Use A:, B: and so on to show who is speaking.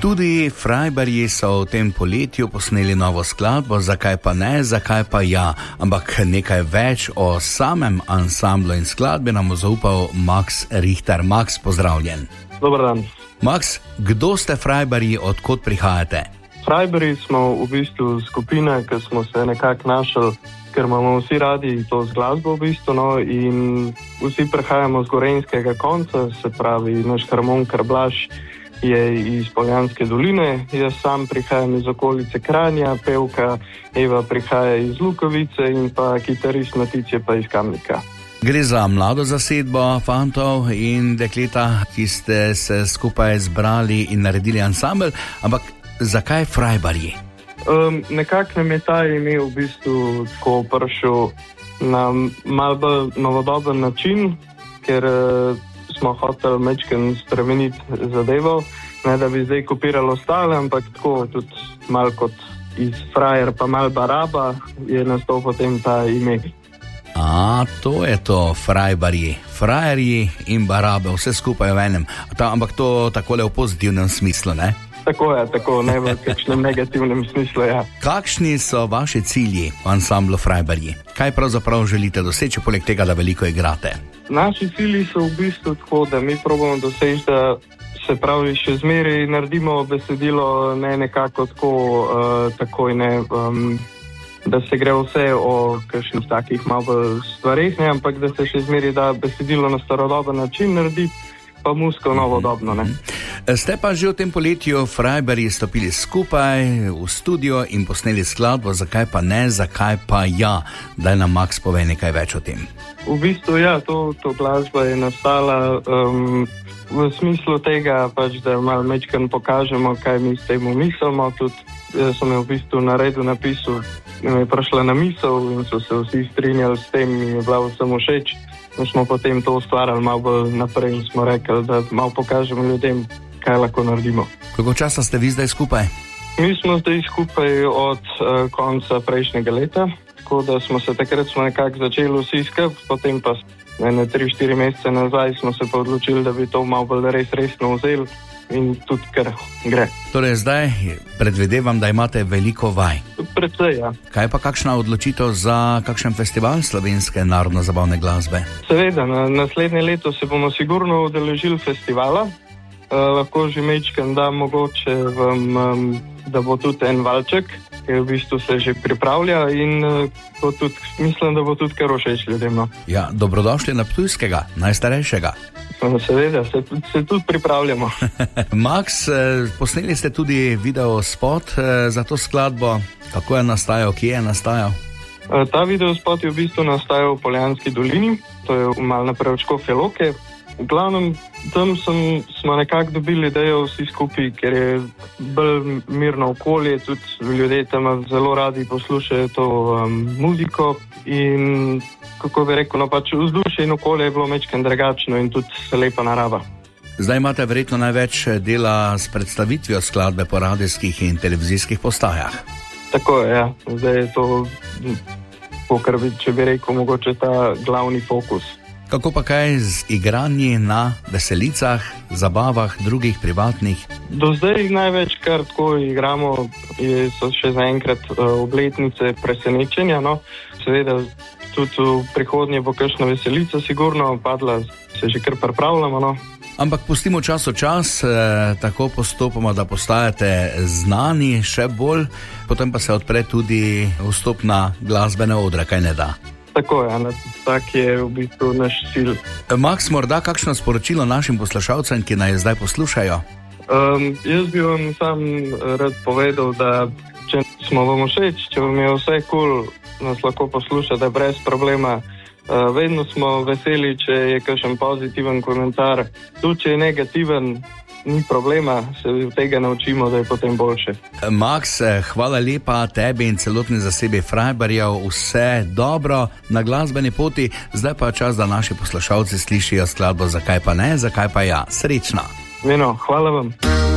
A: Tudi Freibergi so v tem poletju posneli novo skladbo, zakaj pa ne, zakaj pa ja. Ampak nekaj več o samem ansamblu in skladbi nam bo zaupal Max Richter. Max, pozdravljen.
B: Dobar dan.
A: Max, kdo ste Freibergi, odkot prihajate?
B: Freibergi smo v bistvu skupina, ki smo se nekako našli, ker imamo vsi radi to z glasbo v bistvu, no, in vsi prihajamo z gorenjskega konca, se pravi naš harmonikar Blaž je iz Poljanske doline, jaz sam prihajam iz okolice Kranja, pevka Eva prihaja iz Lukovice in pa kitarist Matic je pa iz Kamnika.
A: Gre za mlado zasedbo fantov in dekleta, ki ste se skupaj zbrali in naredili ansambel, ampak zakaj Freibergi?
B: Nekako nam je ta ime v bistvu tako prišel na malo bolj novodoben način, ker smo hoteli majčkeno spremeniti zadevo, ne da bi zdaj kopirali ostale, ampak tako tudi malo kot iz frajer pa malo baraba je nastal potem ta ime.
A: To je to, Freibergi. Frajerji in barabe, vse skupaj v enem. Ampak to takole v pozitivnem smislu, ne?
B: Tako je, tako, ne v kakšnem negativnem smislu, ja.
A: Kakšni so vaši cilji v ansamblu Freibergi? Kaj pravzaprav želite doseči, poleg tega, da veliko igrate?
B: Naši cilji so v bistvu tako, da mi probamo doseči, da se pravi še zmeraj naredimo besedilo ne nekako takoj ne, da se gre vse o kakšnih takih malo stvarih, ne, ampak da se še zmeraj da besedilo na starodoben način narediti, pa muziko novodobno, ne.
A: Ste pa že v tem poletju Freibergi stopili skupaj v studio in posneli skladbo, zakaj pa ne, zakaj pa ja. Daj nam Max pove nekaj več o tem.
B: V bistvu ja, to glasba je nastala v smislu tega, pač, da malo majčkeno pokažemo, kaj mi s tem mislimo. Tudi sem v bistvu napisal, mi je prišla na misel in so se vsi strinjali s tem in je bila vsem všeč. In smo potem to ustvarjali malo bolj naprej in smo rekli, da malo pokažemo ljudem, kaj lahko naredimo.
A: Koliko časa ste vi zdaj skupaj?
B: Mi smo zdaj skupaj od konca prejšnjega leta, tako da smo se takrat nekako začeli vsi skupaj, potem pa 3-4 mesece nazaj smo se pa odločili, da bi to malo bolj resno vzeli in tudi kar gre.
A: Torej zdaj predvidevam, da imate veliko vaj.
B: Predvsej, ja.
A: Kaj pa kakšna odločitev za kakšen festival slovenske narodno-zabavne glasbe?
B: Seveda, naslednje leto se bomo sigurno udeležili festivala. Lahko že majčkeno da mogoče da bo tudi en valček, ki v bistvu se že pripravlja in mislim, da bo tudi kar všeč ljudem. No.
A: Ja, dobrodošli na Ptujskega, najstarejšega.
B: Seveda, se tudi pripravljamo.
A: Max, posneli ste tudi video spot za to skladbo. Kako je nastajal, kje je nastajal?
B: Ta video spot je v bistvu nastajal v Poljanski dolini, to je malo naprej od Škofje Loke. V glavnem, tam smo nekako dobili idejo vsi skupaj, ker je bolj mirno okolje, tudi ljudje tam zelo radi poslušajo to muziko in kako bi rekel, pač vzdušje in okolje je bilo majčkeno drugačno in tudi lepa narava.
A: Zdaj imate verjetno največ dela s predstavitvijo skladbe po radijskih in televizijskih postajah.
B: Tako je, ja. Zdaj je to, če bi rekel, mogoče ta glavni fokus.
A: Kako pa kaj z igranji na veselicah, zabavah, drugih privatnih?
B: Do zdaj največ kar tako igramo, so še zaenkrat obletnice presenečenja, no. Seveda tudi v prihodnje bo kakšna veselica sigurno padla, se že kar pripravljamo, no.
A: Ampak pustimo čas v čas, tako postopoma, da postajate znani še bolj, potem pa se odpre tudi vstop na glasbene odre, kaj ne da?
B: Tako je, tak je v bistvu naš cilj.
A: Max, morda kakšno sporočilo našim poslušalcem, ki naj zdaj poslušajo?
B: Jaz bi vam sam rad povedal, da če smo vam všeč, če vam je vse cool, nas lahko poslušate brez problema. Vedno smo veseli, če je kakšen pozitiven komentar. Tudi če je negativen, ni problema, se od tega naučimo, da je potem boljše.
A: Max, hvala lepa tebi in celotni zasebi Freibergov, vse dobro na glasbeni poti. Zdaj pa čas, da naši poslušalci slišijo skladbo Zakaj pa ne, zakaj pa ja. Srečno!
B: Hvala vam.